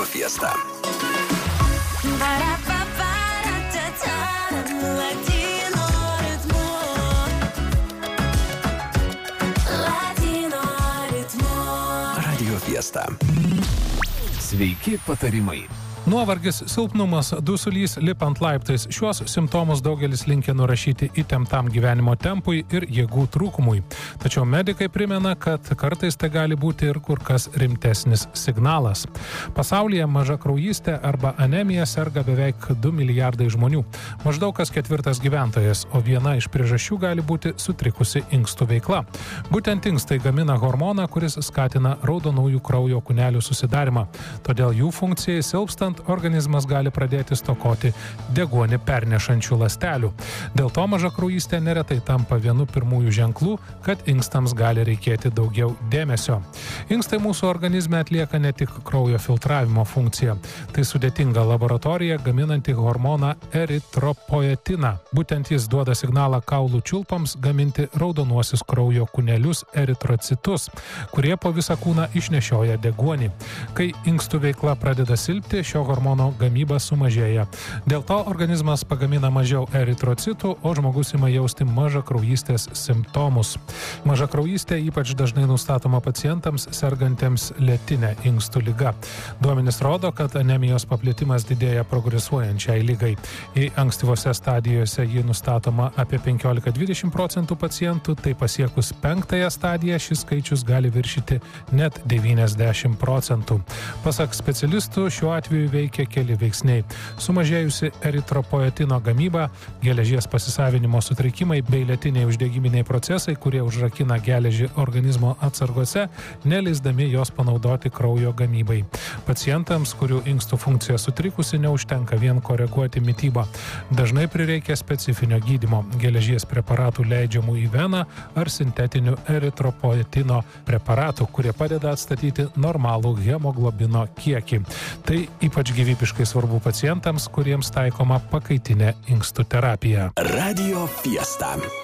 Fiesta. Radio Fiesta. Sveiki patarimai. Nuovargis, silpnumas, dusulys, lipant laiptais. Šiuos simptomus daugelis linkę nurašyti įtemptam gyvenimo tempui ir jėgų trūkumui. Tačiau medikai primena, kad kartais tai gali būti ir kur kas rimtesnis signalas. Pasaulyje mažakraujystė arba anemija serga beveik 2 milijardai žmonių. Maždaug kas 4 gyventojas, o viena iš priežasčių gali būti sutrikusi inkstų veikla. Būtent inkstai gamina hormoną, kuris skatina raudonųjų kraujo kūnelių susidarimą. Todėl jų funkcijai silpstant organizmas gali pradėti stokoti deguonį pernešančių ląstelių. Dėl to mažakraujystė neretai tampa vienu pirmųjų ženklų, kad inkstams gali reikėti daugiau dėmesio. Inkstai mūsų organizme atlieka ne tik kraujo filtravimo funkciją. Tai sudėtinga laboratorija gaminanti hormoną eritropoetiną. Būtent jis duoda signalą kaulų čiulpams gaminti raudonuosius kraujo kūnelius eritrocitus, kurie po visą kūną išnešioja deguonį. Kai inkstų veikla pradeda silpti, šio hormono gamyba sumažėja. Dėl to organizmas pagamina mažiau eritrocitų, o žmogus ima jausti mažakraujystės simptomus. Mažakraujystė ypač dažnai nustatoma pacientams sergantiems lėtine inkstų liga. Duomenys rodo, kad anemijos paplitimas didėja progresuojančiai ligai. Jei ankstyvose stadijose ji nustatoma apie 15-20% pacientų, tai pasiekus 5 stadiją šis skaičius gali viršyti net 90%. Pasak specialistų, šiuo atveju veikia keli veiksniai. Sumažėjusi eritropoetino gamyba, geležies pasisavinimo sutrikimai bei lėtiniai uždegiminiai procesai, kurie užrakina geležį organizmo atsargose, neleisdami jos panaudoti kraujo gamybai. Pacientams, kurių inkstų funkcija sutrikusi, neužtenka vien koreguoti mitybą. Dažnai prireikia specifinio gydymo, geležies preparatų leidžiamų į veną ar sintetinių eritropoetino preparatų, kurie padeda atstatyti normalų hemoglobino kiekį. Tai ypač gyvybiškai svarbu pacientams, kuriems taikoma pakaitinė inkstų terapija. Radio Fiesta.